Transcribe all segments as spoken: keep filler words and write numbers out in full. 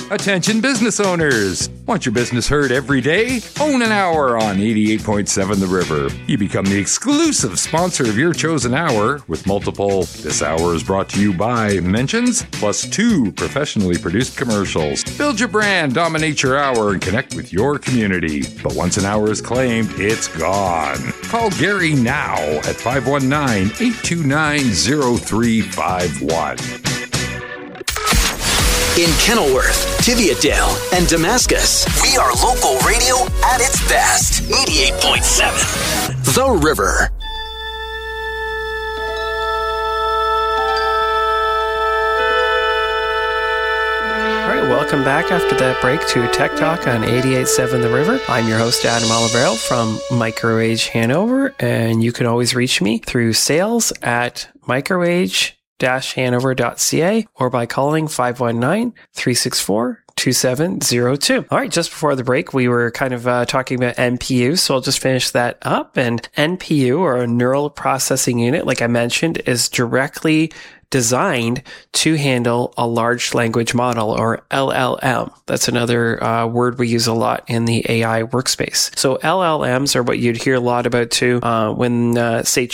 Attention business owners! Want your business heard every day? Own an hour on eighty-eight point seven The River. You become the exclusive sponsor of your chosen hour with multiple "This hour is brought to you by" mentions, plus two professionally produced commercials. Build your brand, dominate your hour, and connect with your community. But once an hour is claimed, it's gone. Call Gary now at five one nine, eight two nine, zero three five one. In Kenilworth, Tiviadale, and Damascus, we are local radio at its best. eighty-eight point seven The River. All right, welcome back after that break to Tech Talk on eighty-eight point seven The River. I'm your host, Adam Olivero from Microage Hanover, and you can always reach me through sales at microage hanover dot c a or by calling five one nine, three six four, two seven zero two. All right, just before the break, we were kind of uh, talking about N P U, so I'll just finish that up. And N P U, or a neural processing unit, like I mentioned, is directly designed to handle a large language model, or L L M. That's another uh, word we use a lot in the A I workspace. So L L Ms are what you'd hear a lot about too uh, when, uh, say,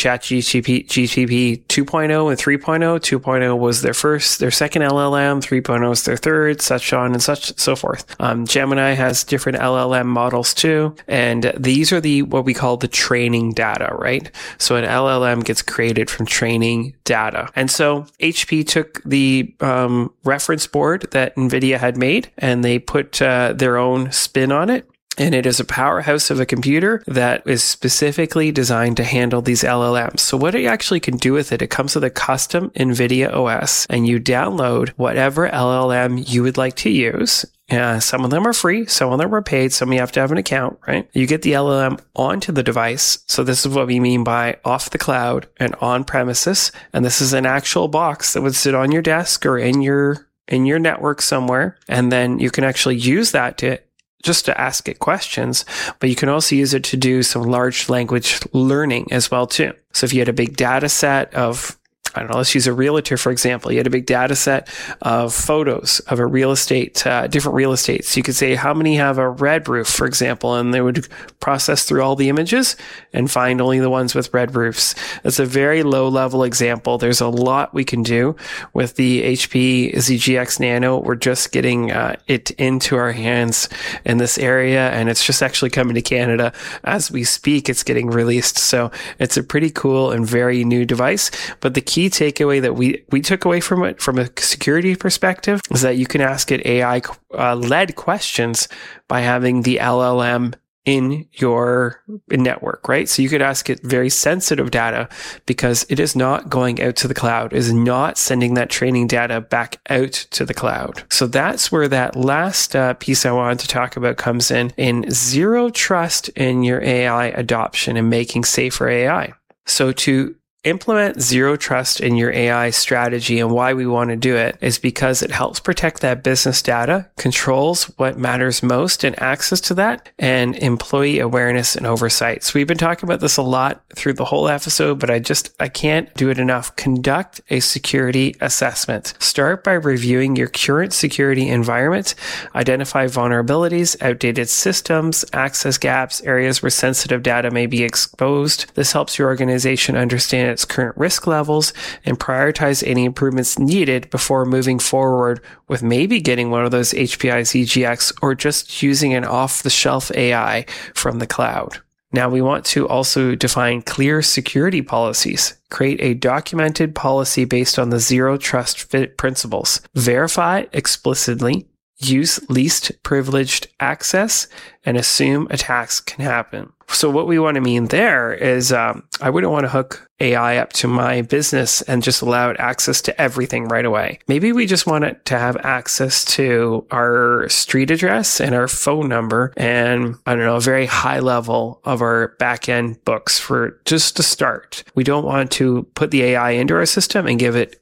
ChatGPT two point oh and three point oh. two point oh was their first, their second L L M, three point oh is their third, such on and such so forth. Um, Gemini has different L L M models too, and these are the what we call the training data, right? So an L L M gets created from training data, and so H P took the um, reference board that NVIDIA had made, and they put uh, their own spin on it. And it is a powerhouse of a computer that is specifically designed to handle these L L Ms. So what you actually can do with it, it comes with a custom NVIDIA O S, and you download whatever L L M you would like to use. Uh, some of them are free, some of them are paid, some you have to have an account, right? You get the L L M onto the device. So this is what we mean by off the cloud and on premises. And this is an actual box that would sit on your desk or in your in your network somewhere. And then you can actually use that to just to ask it questions, but you can also use it to do some large language learning as well too. So if you had a big data set of, I don't know, let's use a realtor, for example. You had a big data set of photos of a real estate, uh, different real estates. So you could say, how many have a red roof, for example, and they would process through all the images and find only the ones with red roofs. That's a very low level example. There's a lot we can do with the H P Z G X Nano. We're just getting uh, it into our hands in this area, and it's just actually coming to Canada as we speak. It's getting released. So it's a pretty cool and very new device. But the key takeaway that we, we took away from it from a security perspective is that you can ask it A I uh, led questions by having the L L M in your network, right? So you could ask it very sensitive data because it is not going out to the cloud, it is not sending that training data back out to the cloud. So that's where that last uh, piece I wanted to talk about comes in, in zero trust in your A I adoption and making safer A I. So to implement zero trust in your A I strategy, and why we want to do it is because it helps protect that business data, controls what matters most and access to that, and employee awareness and oversight. So we've been talking about this a lot through the whole episode, but I just, I can't do it enough. Conduct a security assessment. Start by reviewing your current security environment, identify vulnerabilities, outdated systems, access gaps, areas where sensitive data may be exposed. This helps your organization understand its current risk levels and prioritize any improvements needed before moving forward with maybe getting one of those H P I Z G X or just using an off-the-shelf A I from the cloud. Now, we want to also define clear security policies. Create a documented policy based on the zero trust fit principles. Verify explicitly. Use least privileged access and assume attacks can happen. So what we want to mean there is um, I wouldn't want to hook A I up to my business and just allow it access to everything right away. Maybe we just want it to have access to our street address and our phone number and, I don't know, a very high level of our back-end books for just to start. We don't want to put the A I into our system and give it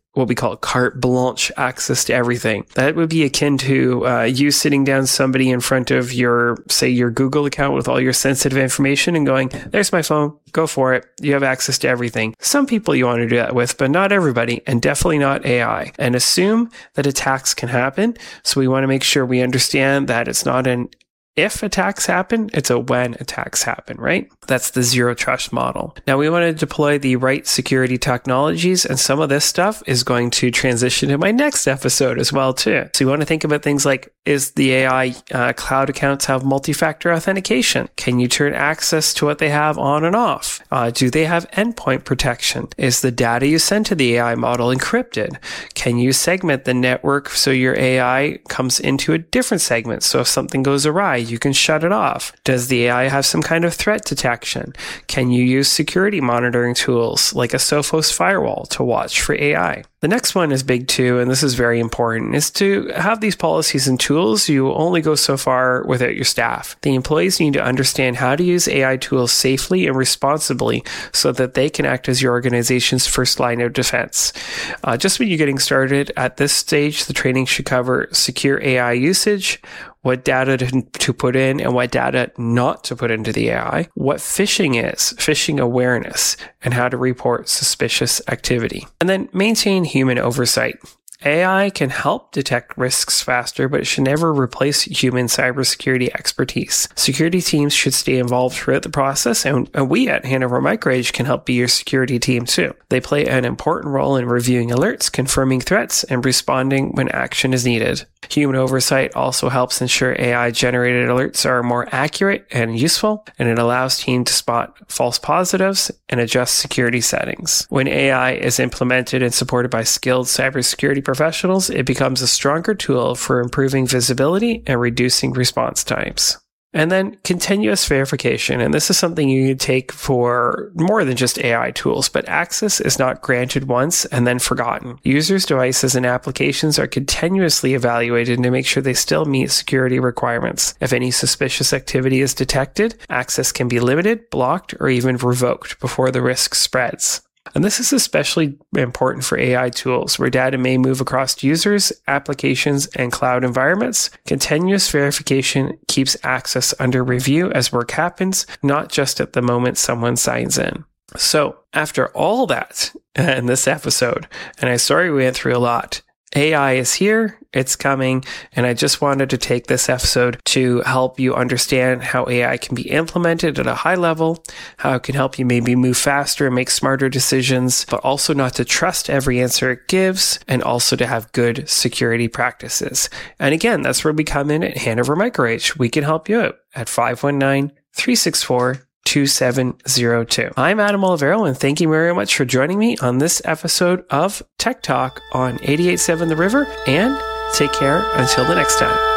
what we call carte blanche access to everything. That would be akin to uh, you sitting down somebody in front of your, say, your Google account with all your sensitive information and going, there's my phone, go for it. You have access to everything. Some people you want to do that with, but not everybody, and definitely not A I. And assume that attacks can happen. So we want to make sure we understand that it's not an if attacks happen, it's a when attacks happen, right? That's the zero trust model. Now we want to deploy the right security technologies, and some of this stuff is going to transition to my next episode as well too. So you want to think about things like, is the A I uh, cloud accounts have multi-factor authentication? Can you turn access to what they have on and off? Uh, do they have endpoint protection? Is the data you send to the A I model encrypted? Can you segment the network so your A I comes into a different segment? So if something goes awry, you can shut it off. Does the A I have some kind of threat detection? Can you use security monitoring tools like a Sophos firewall to watch for A I? The next one is big too, and this is very important, is to have these policies and tools. You only go so far without your staff. The employees need to understand how to use A I tools safely and responsibly so that they can act as your organization's first line of defense. Uh, just when you're getting started, at this stage, the training should cover secure A I usage, what data to, to put in and what data not to put into the A I, what phishing is, phishing awareness, and how to report suspicious activity. And then maintain human oversight. A I can help detect risks faster, but it should never replace human cybersecurity expertise. Security teams should stay involved throughout the process, and, and we at Hanover Microage can help be your security team too. They play an important role in reviewing alerts, confirming threats, and responding when action is needed. Human oversight also helps ensure A I-generated alerts are more accurate and useful, and it allows teams to spot false positives and adjust security settings. When A I is implemented and supported by skilled cybersecurity professionals, it becomes a stronger tool for improving visibility and reducing response times. And then continuous verification. And this is something you take for more than just A I tools, but access is not granted once and then forgotten. Users, devices, and applications are continuously evaluated to make sure they still meet security requirements. If any suspicious activity is detected, access can be limited, blocked, or even revoked before the risk spreads. And this is especially important for A I tools, where data may move across users, applications, and cloud environments. Continuous verification keeps access under review as work happens, not just at the moment someone signs in. So, after all that in this episode, and I'm sorry we went through a lot, A I is here, it's coming, and I just wanted to take this episode to help you understand how A I can be implemented at a high level, how it can help you maybe move faster and make smarter decisions, but also not to trust every answer it gives, and also to have good security practices. And again, that's where we come in at Hanover Microage. We can help you out at five one nine, three six four, two seven zero two. I'm Adam Olivero, and thank you very much for joining me on this episode of Tech Talk on eighty-eight point seven The River, and take care until the next time.